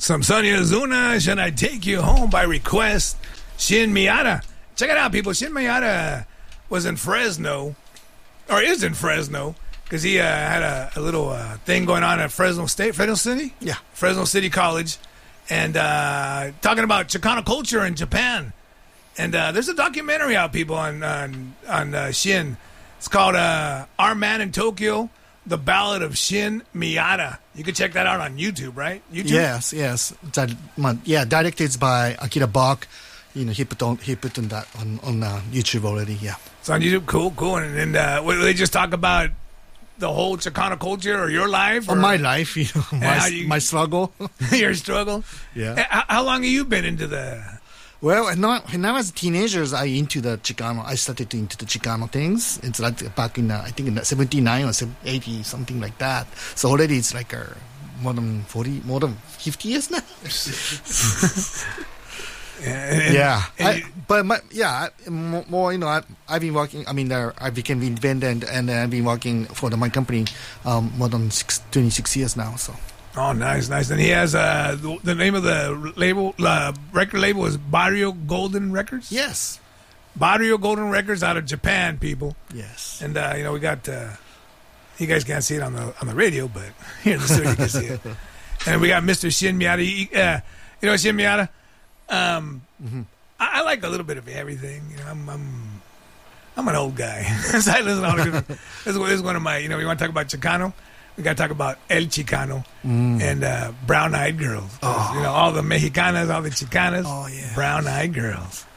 Some Sonia Ozuna, Should I Take You Home by Request. Shin Miata. Check it out, people. Shin Miata was in Fresno, or is in Fresno, because he had a little thing going on at Fresno City? Yeah. Fresno City College. And talking about Chicano culture in Japan. And there's a documentary out, people, on Shin. It's called Our Man in Tokyo, The Ballad of Shin Miata. You can check that out on YouTube, right? YouTube? Yes. Directed by Akira Bach. He put on that on YouTube already. Yeah. It's on YouTube. Cool. And will they just talk about the whole Chicano culture or your life? Or my life, my struggle. Your struggle? Yeah. How long have you been into the... Well, when I was a teenager, I started into the Chicano things. It's like back in, I think in 79 or 80, something like that. So already it's like more than 50 years now. I've been working. I became independent, and I've been working for my company more than 26 years now. So. Oh, nice. And he has the name of the label, record label is Barrio Golden Records. Yes, Barrio Golden Records out of Japan, people. Yes, and we got. You guys can't see it on the radio, but here in the studio you can see it. And we got Mr. Shin Miata. Shin Miata. I like a little bit of everything. I'm an old guy. So I listen to all the different. This is one of my. We want to talk about Chicano. We got to talk about El Chicano and Brown Eyed Girls. All the Mexicanas, all the Chicanas. Oh yeah, Brown Eyed Girls.